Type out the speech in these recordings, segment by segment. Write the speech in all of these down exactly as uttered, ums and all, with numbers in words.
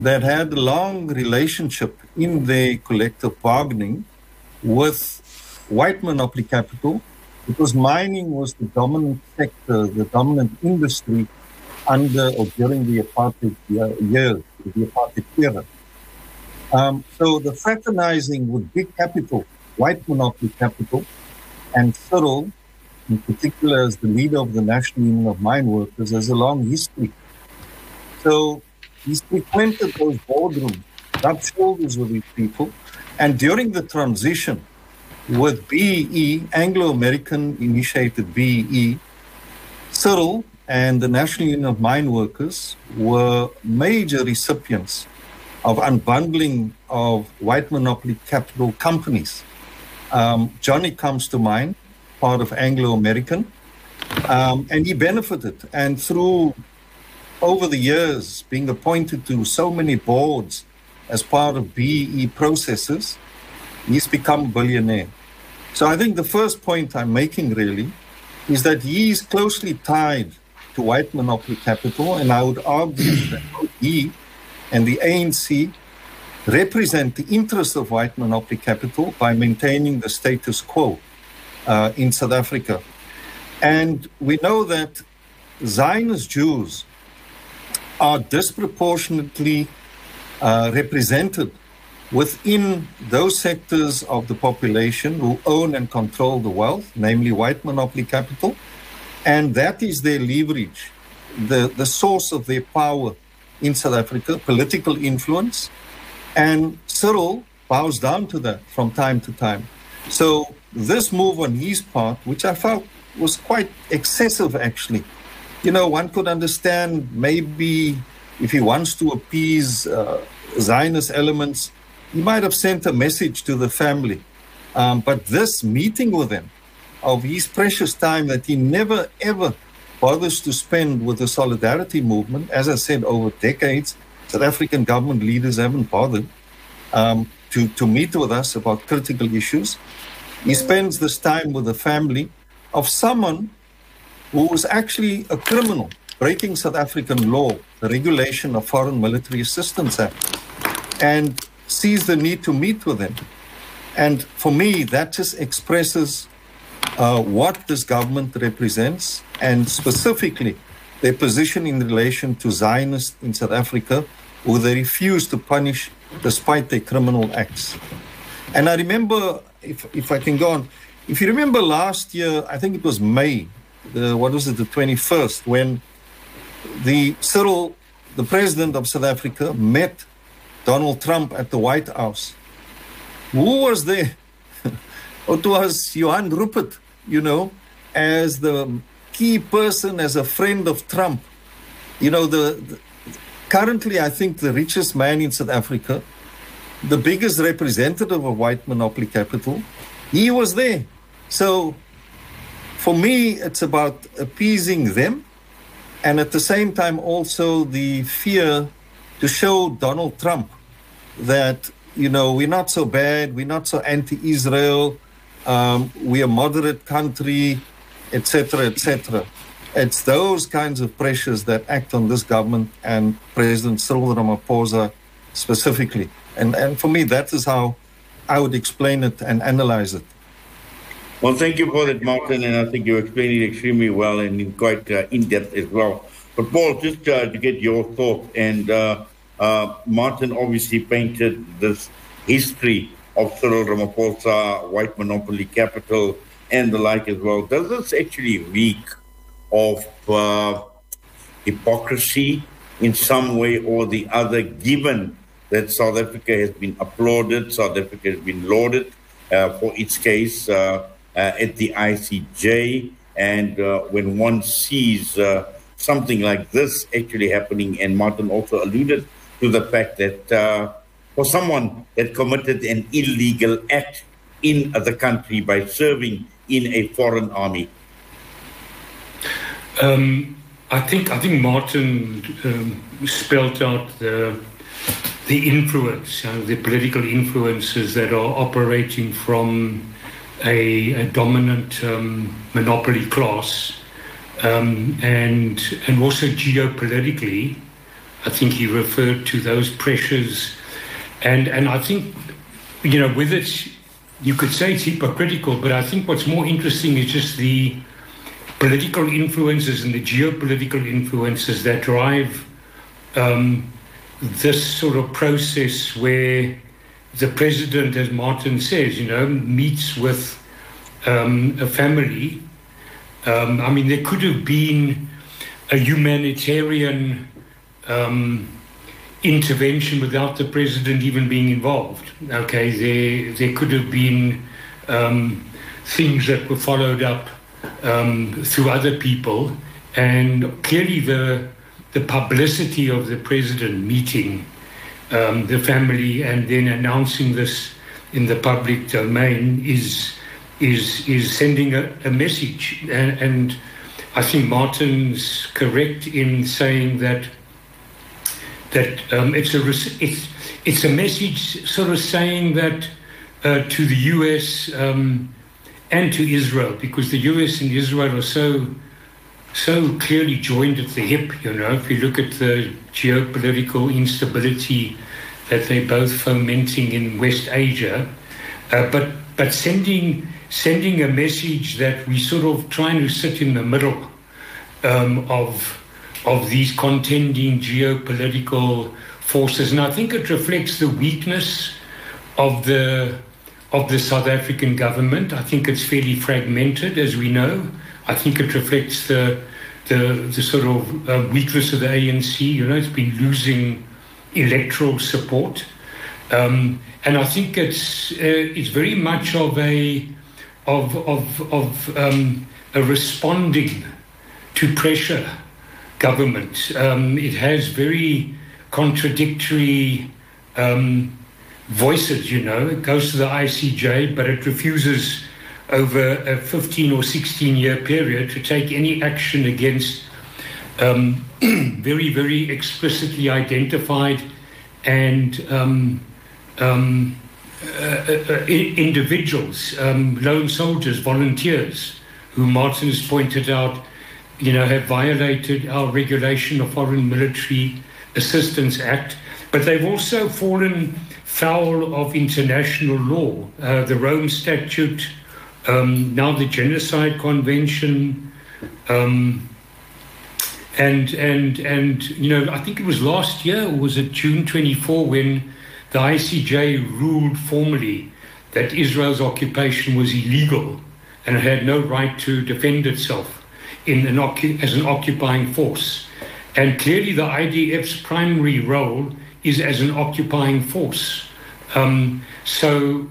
that had a long relationship in their collective bargaining with white monopoly capital, because mining was the dominant sector, the dominant industry under or during the apartheid years, the apartheid era. Um, so the fraternizing with big capital, white monopoly capital, and Cyril, in particular as the leader of the National Union of Mine Workers, has a long history. So he's frequented those boardrooms, rubbed shoulders with these people, and during the transition with B E E, Anglo-American initiated B E E, Cyril and the National Union of Mine Workers were major recipients of unbundling of white monopoly capital companies. Um, Johnny comes to mind, part of Anglo-American, um, and he benefited. And through, over the years, being appointed to so many boards as part of B E E processes, he's become a billionaire. So I think the first point I'm making really is that he is closely tied to white monopoly capital, and I would argue that he and the A N C represent the interests of white monopoly capital by maintaining the status quo uh, in South Africa. And we know that Zionist Jews are disproportionately uh, represented within those sectors of the population who own and control the wealth, namely white monopoly capital, and that is their leverage, the, the source of their power in South Africa, political influence, and Cyril bows down to that from time to time. So this move on his part, which I felt was quite excessive actually, you know, one could understand maybe if he wants to appease uh, Zionist elements, he might have sent a message to the family. Um, but this meeting with them, of his precious time that he never ever bothers to spend with the solidarity movement, as I said, over decades, South African government leaders haven't bothered um, to, to meet with us about critical issues. He spends this time with the family of someone who was actually a criminal, breaking South African law, the Regulation of Foreign Military Assistance Act, and sees the need to meet with him. And for me, that just expresses uh, what this government represents, and specifically their position in relation to Zionists in South Africa, who they refuse to punish despite their criminal acts. And I remember, if, if I can go on, if you remember last year, I think it was May, the, what was it, the twenty-first, when the Cyril, the president of South Africa, met Donald Trump at the White House. Who was there? It was Johan Rupert, you know, as the key person, as a friend of Trump. You know, the, the currently, I think the richest man in South Africa, the biggest representative of white monopoly capital, he was there. So for me, it's about appeasing them, and at the same time also the fear to show Donald Trump that, you know, we're not so bad, we're not so anti-Israel, um, we're a moderate country, et cetera, et cetera. It's those kinds of pressures that act on this government and President Cyril Ramaphosa specifically. And, and for me, that is how I would explain it and analyze it. Well, thank you for that, Martin, and I think you explained it extremely well and quite uh, in-depth as well. But Paul, just uh, to get your thought, and uh, uh, Martin obviously painted this history of Cyril Ramaphosa, white monopoly capital, and the like as well. Does this actually reek of uh, hypocrisy in some way or the other, given that South Africa has been applauded, South Africa has been lauded uh, for its case uh, uh, at the I C J, and uh, when one sees uh, something like this actually happening, and Martin also alluded to the fact that uh, for someone that committed an illegal act in the country by serving in a foreign army. Um, I think I think Martin um, spelled out the the influence, you know, the political influences that are operating from a, a dominant um, monopoly class, um, and and also geopolitically, I think he referred to those pressures. And, and I think, you know, with it, you could say it's hypocritical, but I think what's more interesting is just the political influences and the geopolitical influences that drive um, this sort of process where the president, as Martin says, you know, meets with um, a family. Um, I mean, there could have been a humanitarian um, intervention without the president even being involved. Okay, there there could have been um, things that were followed up um, through other people, and clearly the the publicity of the president meeting um, the family and then announcing this in the public domain is is is sending a, a message, and, and I think Martin's correct in saying that that um, it's a it's it's a message sort of saying that uh, to the U S um, and to Israel, because the U S and Israel are so so clearly joined at the hip. You know, if you look at the geopolitical instability that they're both fomenting in West Asia, uh, but but sending sending a message that we sort of trying to sit in the middle um, of. of these contending geopolitical forces. And I think it reflects the weakness of the of the South African government. I think it's fairly fragmented, as we know. I think it reflects the the, the sort of uh, weakness of the A N C. You know, it's been losing electoral support. Um, and I think it's uh, it's very much of a of of of um, a responding to pressure government. Um, it has very contradictory um, voices, you know. It goes to the I C J, but it refuses over a fifteen or sixteen year period to take any action against um, very, very explicitly identified and um, um, uh, uh, individuals, um, lone soldiers, volunteers, who Martin has pointed out, you know, have violated our Regulation of Foreign Military Assistance Act, but they've also fallen foul of international law, uh, the Rome Statute, um, now the Genocide Convention, um, and and and you know, I think it was last year, or was it June twenty-fourth, when the I C J ruled formally that Israel's occupation was illegal and it had no right to defend itself in an as an occupying force. And clearly the I D F's primary role is as an occupying force. Um, so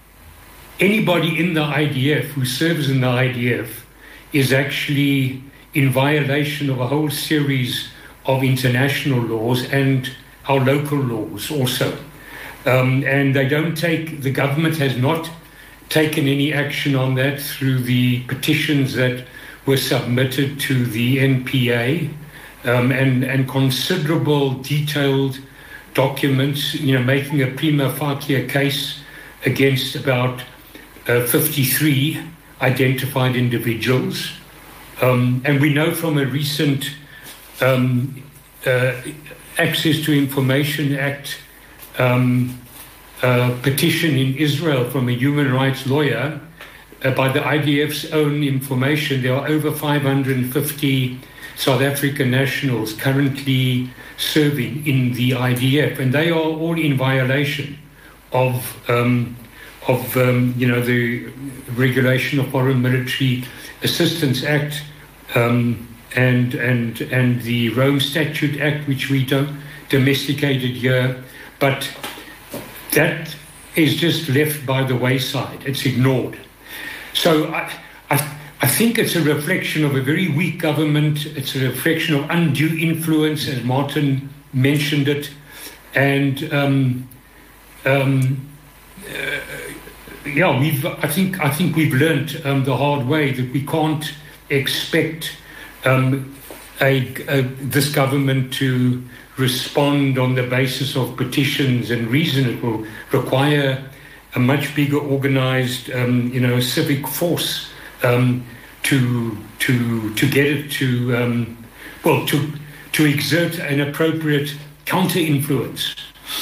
anybody in the I D F who serves in the I D F is actually in violation of a whole series of international laws and our local laws also. Um, and they don't take, the government has not taken any action on that through the petitions that were submitted to the N P A, um, and, and considerable detailed documents, you know, making a prima facie case against about uh, fifty-three identified individuals. Um, and we know from a recent um, uh, Access to Information Act um, uh, petition in Israel from a human rights lawyer, Uh, by the I D F's own information, there are over five hundred fifty South African nationals currently serving in the I D F, and they are all in violation of, um, of um, you know, the Regulation of Foreign Military Assistance Act um, and and and the Rome Statute Act, which we don't domesticated here, but that is just left by the wayside. It's ignored. So I, I, I think it's a reflection of a very weak government. It's a reflection of undue influence, as Martin mentioned it. And um, um, uh, yeah, we've. I think I think we've learnt um, the hard way that we can't expect um, a, a, this government to respond on the basis of petitions and reason. It will require a much bigger organized, um, you know, civic force um, to to to get it to um, well to to exert an appropriate counter-influence.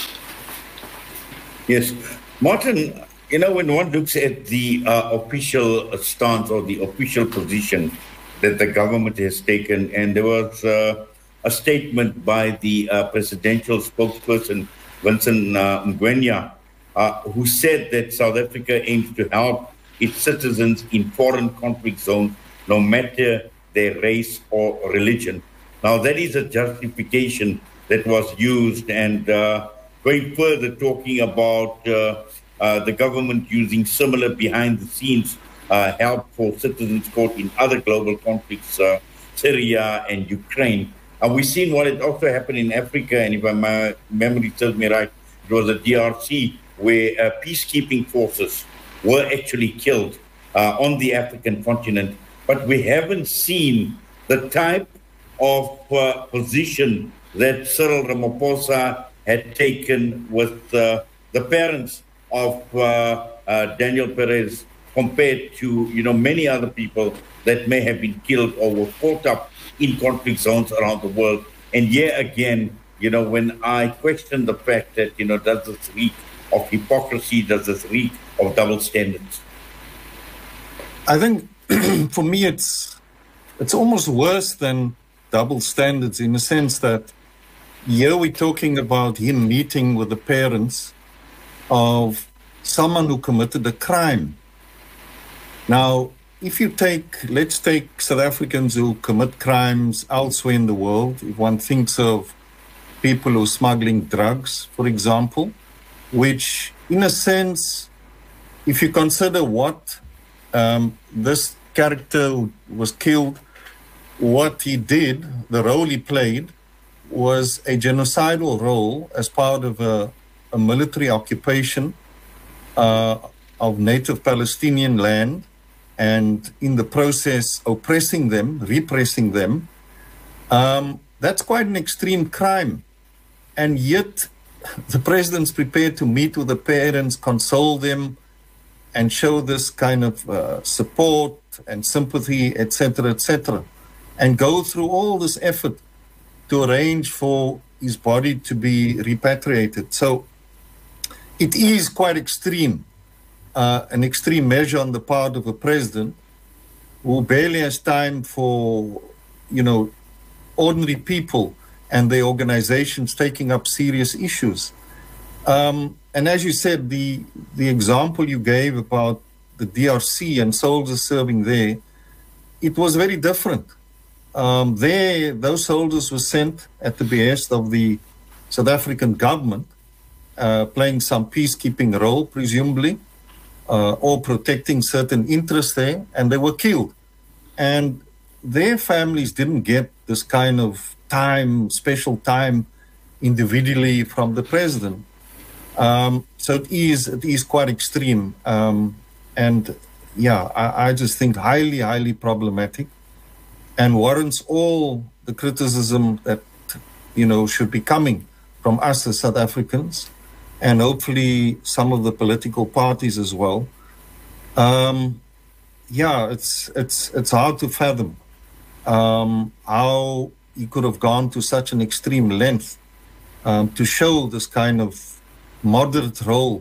Yes. Martin, you know, when one looks at the uh, official stance or the official position that the government has taken, and there was uh, a statement by the uh, presidential spokesperson, Vincent uh, Ngwenya, uh, who said that South Africa aims to help its citizens in foreign conflict zones, no matter their race or religion. Now, that is a justification that was used, and uh, going further, talking about uh, uh, the government using similar behind-the-scenes uh, help for citizens caught in other global conflicts, uh, Syria and Ukraine. And we've seen what had also happened in Africa, and if my memory serves me right, it was the D R C, where uh, peacekeeping forces were actually killed uh, on the African continent. But we haven't seen the type of uh, position that Cyril Ramaphosa had taken with uh, the parents of uh, uh, Daniel Perez, compared to, you know, many other people that may have been killed or were caught up in conflict zones around the world. And yet again, you know, when I question the fact that, you know, does this reek of hypocrisy, does this reek of double standards? I think for me it's it's almost worse than double standards, in the sense that here we're talking about him meeting with the parents of someone who committed a crime. Now, if you take, let's take South Africans who commit crimes elsewhere in the world. If one thinks of people who are smuggling drugs, for example, which in a sense, if you consider what um, this character who was killed, what he did, the role he played, was a genocidal role as part of a, a military occupation uh, of native Palestinian land, and in the process oppressing them, repressing them. Um, that's quite an extreme crime. And yet the president's prepared to meet with the parents, console them, and show this kind of uh, support and sympathy, et cetera, et cetera, and go through all this effort to arrange for his body to be repatriated. So it is quite extreme, uh, an extreme measure on the part of a president who barely has time for, you know, ordinary people and their organizations taking up serious issues. Um, and as you said, the, the example you gave about the D R C and soldiers serving there, it was very different. Um, there, those soldiers were sent at the behest of the South African government, uh, playing some peacekeeping role, presumably, uh, or protecting certain interests there, and they were killed. And their families didn't get this kind of time, special time, individually from the president. Um, so it is, it is quite extreme. Um, and yeah, I, I just think highly, highly problematic, and warrants all the criticism that, you know, should be coming from us as South Africans, and hopefully some of the political parties as well. Um, yeah, it's it's it's hard to fathom um, how he could have gone to such an extreme length um, to show this kind of moderate role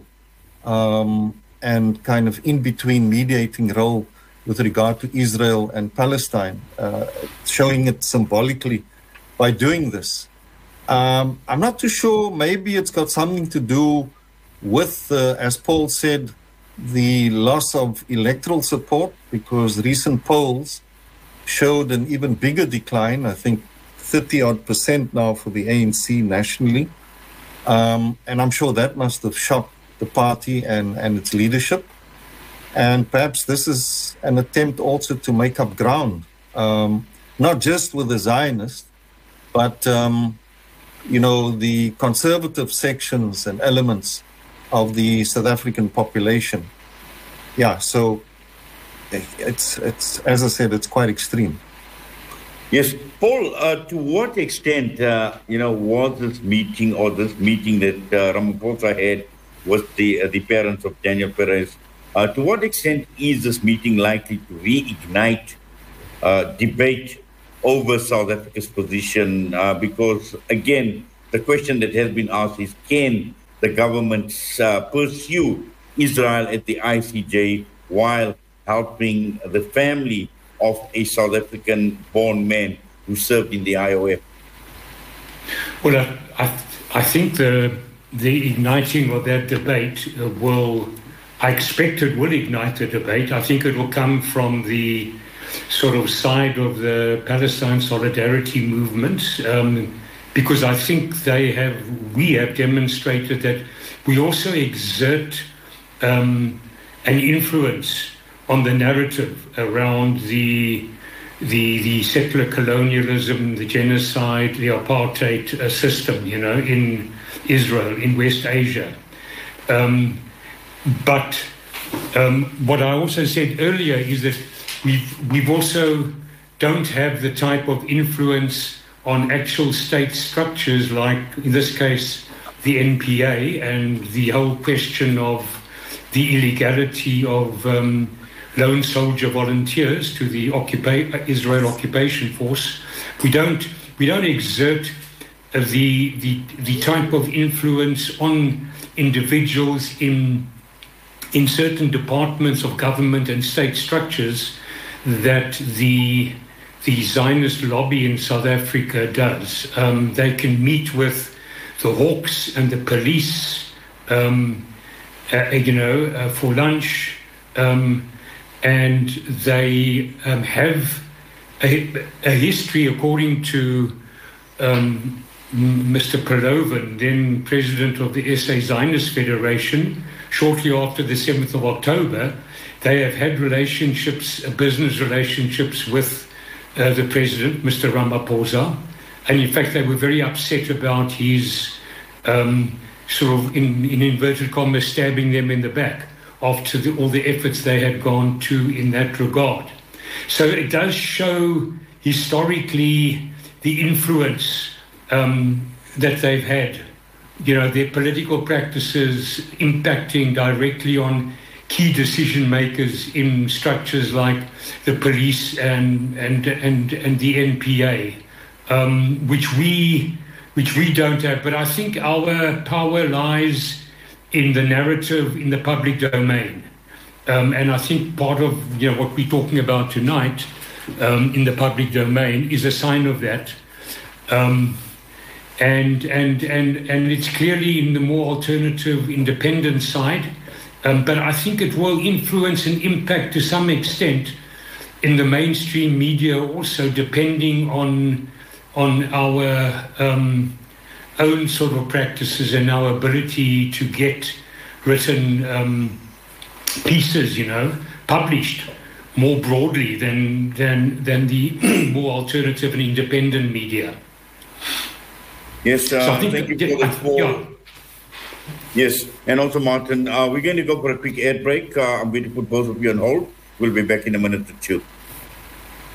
um, and kind of in-between mediating role with regard to Israel and Palestine, uh, showing it symbolically by doing this. Um, I'm not too sure, maybe it's got something to do with, uh, as Paul said, the loss of electoral support, because recent polls showed an even bigger decline, I think thirty odd percent now for the A N C nationally. Um, and I'm sure that must have shocked the party and, and its leadership. And perhaps this is an attempt also to make up ground, um, not just with the Zionists, but, um, you know, the conservative sections and elements of the South African population. Yeah, so it's, it's as I said, it's quite extreme. Yes, Paul, uh, to what extent, uh, you know, was this meeting or this meeting that uh, Ramaphosa had with the, uh, the parents of Daniel Perez, Uh, to what extent is this meeting likely to reignite uh, debate over South Africa's position, uh, because, again, the question that has been asked is, can the government uh, pursue Israel at the I C J while helping the family of a South African-born man who served in the I O F? Well, I, I, I think the the igniting of that debate will, I expect it will ignite the debate. I think it will come from the sort of side of the Palestine solidarity movement, um, because I think they have, we have demonstrated that we also exert um, an influence on the narrative around the the the settler colonialism, the genocide, the apartheid uh, system, you know, in Israel, in West Asia. Um, but um, what I also said earlier is that we've we've also don't have the type of influence on actual state structures, like in this case the N P A, and the whole question of the illegality of um, lone soldier volunteers to the occupa- Israel occupation force. We don't we don't exert uh, the, the the type of influence on individuals in in certain departments of government and state structures that the the Zionist lobby in South Africa does. Um, they can meet with the hawks and the police, um, uh, you know, uh, for lunch. Um, And they um, have a, a history, according to um, Mister Perloven, then president of the S A Zionist Federation, shortly after the seventh of October, they have had relationships, uh, business relationships with uh, the president, Mister Ramaphosa. And in fact, they were very upset about his um, sort of, in, in inverted commas, stabbing them in the back after the, all the efforts they had gone to in that regard. So it does show historically the influence um, that they've had, you know, their political practices impacting directly on key decision makers in structures like the police and and and, and the N P A, um, which we which we don't have. But I think our power lies in the narrative, in the public domain. Um, and I think part of, you know, what we're talking about tonight um, in the public domain is a sign of that. Um, and, and, and, and it's clearly in the more alternative, independent side. Um, but I think it will influence and impact to some extent in the mainstream media also, depending on, on our um, own sort of practices and our ability to get written um, pieces, you know, published more broadly than than than the more alternative and independent media. Yes, uh, so I think thank that, you for the call. yeah. Yes, and also Martin, uh, we're going to go for a quick ad break. Uh, I'm going to put both of you on hold. We'll be back in a minute or two.